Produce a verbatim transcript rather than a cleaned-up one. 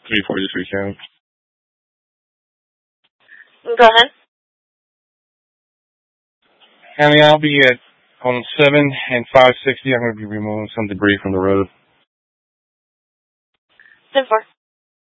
three four this weekend. Go ahead. Honey, I'll be at on seven and five sixty. I'm going to be removing some debris from the road. ten four.